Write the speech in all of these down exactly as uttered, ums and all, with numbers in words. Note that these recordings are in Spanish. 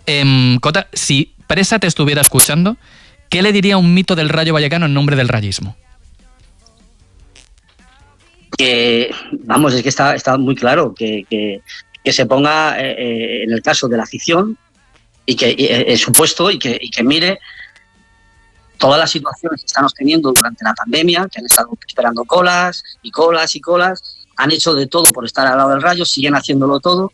Eh, Cota, si Presa te estuviera escuchando, ¿qué le diría un mito del Rayo Vallecano en nombre del rayismo? Que, vamos, es que está, está muy claro que, que, que se ponga eh, en el caso de la afición y que eh, en su puesto y que, y que mire todas las situaciones que estamos teniendo durante la pandemia, que han estado esperando colas y colas y colas, han hecho de todo por estar al lado del Rayo, siguen haciéndolo todo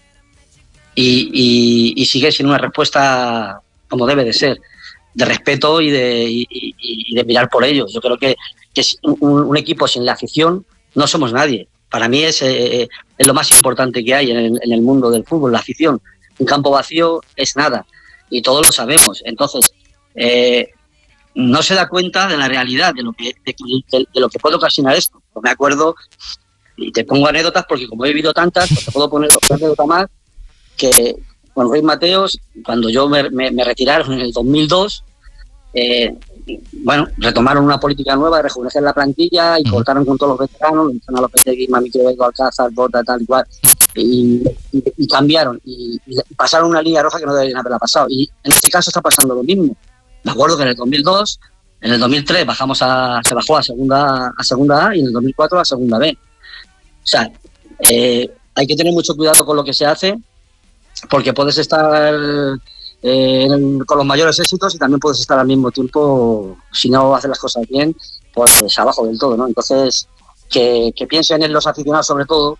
y, y, y sigue sin una respuesta como debe de ser, de respeto y de, y, y, y de mirar por ellos. Yo creo que, que un, un equipo sin la afición no somos nadie. Para mí es, eh, es lo más importante que hay en el, en el mundo del fútbol, la afición. Un campo vacío es nada y todos lo sabemos. Entonces, eh, no se da cuenta de la realidad, de lo que, de, de, de lo que puede ocasionar esto. Yo me acuerdo, y te pongo anécdotas porque como he vivido tantas, pues te puedo poner otra anécdota más, que con Ruiz Mateos, cuando yo me, me, me retiraron en el dos mil dos, eh, bueno, retomaron una política nueva de rejuvenecer la plantilla y uh-huh. cortaron con todos los veteranos, a los Lopetegui, Mami Quevedo, Alcázar, Bota, tal y cual, y, y, y cambiaron, y, y pasaron una línea roja que no deberían haberla pasado. Y en este caso está pasando lo mismo. Me acuerdo que en el dos mil dos, en el dos mil tres bajamos a, se bajó a segunda, a segunda A y en el dos mil cuatro a segunda B. O sea, eh, hay que tener mucho cuidado con lo que se hace, porque puedes estar eh, con los mayores éxitos y también puedes estar al mismo tiempo, si no haces las cosas bien, pues abajo del todo, ¿no? Entonces, que, que piensen en los aficionados sobre todo,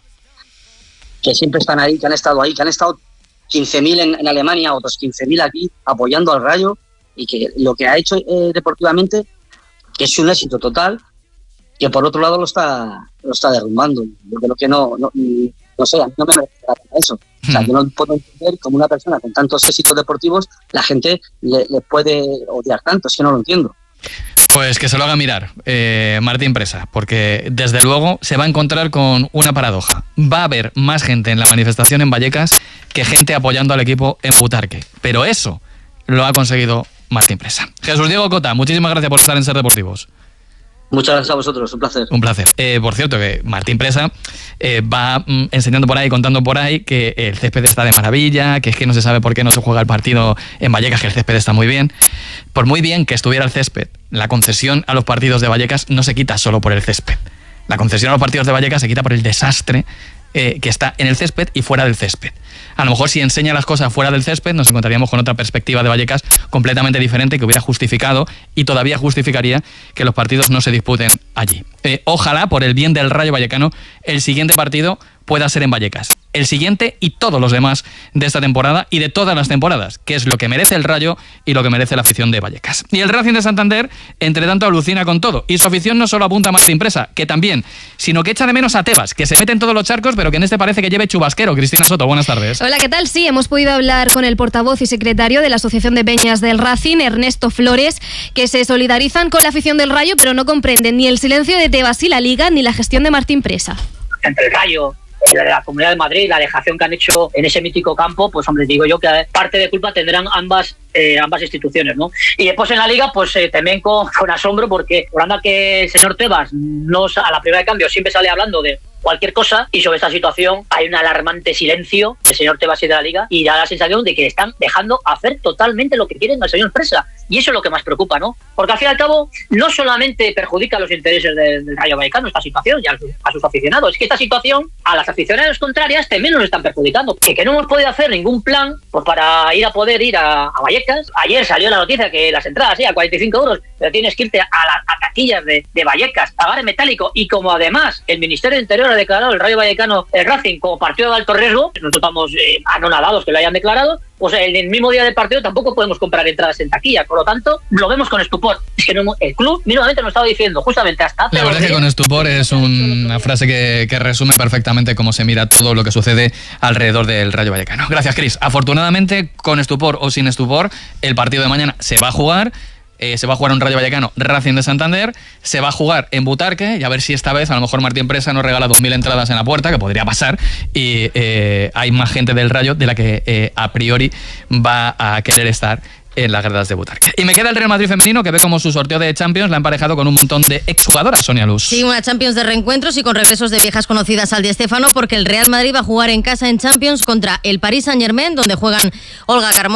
que siempre están ahí, que han estado ahí, que han estado quince mil en, en Alemania, otros quince mil aquí, apoyando al Rayo, y que lo que ha hecho eh, deportivamente, que es un éxito total, que por otro lado lo está lo está derrumbando. Yo creo que no, no, no sé, a mí no me merece la pena eso. O sea, yo no puedo entender cómo una persona con tantos éxitos deportivos, la gente le, le puede odiar tanto, es que no lo entiendo. Pues que se lo haga mirar, eh, Martín Presa, porque desde luego se va a encontrar con una paradoja. Va a haber más gente en la manifestación en Vallecas que gente apoyando al equipo en Butarque. Pero eso lo ha conseguido Martín Presa. Jesús Diego Cota, muchísimas gracias por estar en Ser Deportivos. Muchas gracias a vosotros, un placer. Un placer. Eh, por cierto, que Martín Presa eh, va mm, enseñando por ahí, contando por ahí que el césped está de maravilla, que es que no se sabe por qué no se juega el partido en Vallecas, que el césped está muy bien. Por muy bien que estuviera el césped, la concesión a los partidos de Vallecas no se quita solo por el césped. La concesión a los partidos de Vallecas se quita por el desastre eh, que está en el césped y fuera del césped. A lo mejor si enseña las cosas fuera del césped nos encontraríamos con otra perspectiva de Vallecas completamente diferente que hubiera justificado y todavía justificaría que los partidos no se disputen allí. Eh, ojalá, por el bien del Rayo Vallecano, el siguiente partido pueda ser en Vallecas. El siguiente y todos los demás de esta temporada y de todas las temporadas, que es lo que merece el Rayo y lo que merece la afición de Vallecas. Y el Racing de Santander, entre tanto, alucina con todo. Y su afición no solo apunta a Martín Presa, que también, sino que echa de menos a Tebas, que se mete en todos los charcos, pero que en este parece que lleve chubasquero. Cristina Soto, buenas tardes. Hola, ¿qué tal? Sí, hemos podido hablar con el portavoz y secretario de la Asociación de Peñas del Racing, Ernesto Flores, que se solidarizan con la afición del Rayo, pero no comprenden ni el silencio de Tebas y la Liga, ni la gestión de Martín Presa. Entre el Rayo, la de la Comunidad de Madrid, la dejación que han hecho en ese mítico campo, pues hombre, digo yo que parte de culpa tendrán ambas eh, ambas instituciones, ¿no? Y después en la Liga, pues eh, también con, con asombro, porque por anda que el señor Tebas no, a la primera de cambio siempre sale hablando de cualquier cosa, y sobre esta situación hay un alarmante silencio del señor Tebas y de la Liga, y da la sensación de que están dejando hacer totalmente lo que quieren al señor Presa, y eso es lo que más preocupa, ¿no? Porque al fin y al cabo no solamente perjudica los intereses del, del Rayo Vallecano esta situación y a, a sus aficionados, es que esta situación a las aficionadas contrarias también nos están perjudicando, que, que no hemos podido hacer ningún plan pues para ir a poder ir a, a Vallecas. Ayer salió la noticia que las entradas sí, a cuarenta y cinco euros, pero tienes que irte a las taquillas de, de Vallecas, pagar en metálico, y como además el Ministerio de Interior ha declarado el Rayo Vallecano, el Racing, como partido de alto riesgo, nosotros estamos eh, anonadados que lo hayan declarado, pues en el mismo día del partido tampoco podemos comprar entradas en taquilla, por lo tanto lo vemos con estupor. Es que no, el club mínimamente nos estaba diciendo justamente hasta hace la verdad es que con estupor es un, una frase que, que resume perfectamente cómo se mira todo lo que sucede alrededor del Rayo Vallecano. Gracias, Cris. Afortunadamente, con estupor o sin estupor, el partido de mañana se va a jugar. Eh, se va a jugar un Rayo Vallecano Racing de Santander, se va a jugar en Butarque, y a ver si esta vez a lo mejor Martín Presa nos regala dos mil entradas en la puerta, que podría pasar, y eh, hay más gente del Rayo de la que eh, a priori va a querer estar en las gradas de Butarque. Y me queda el Real Madrid femenino, que ve como su sorteo de Champions la ha emparejado con un montón de exjugadoras, Sonia Luz. Sí, una Champions de reencuentros y con regresos de viejas conocidas al Di Stéfano, porque el Real Madrid va a jugar en casa en Champions contra el Paris Saint-Germain, donde juegan Olga Carmona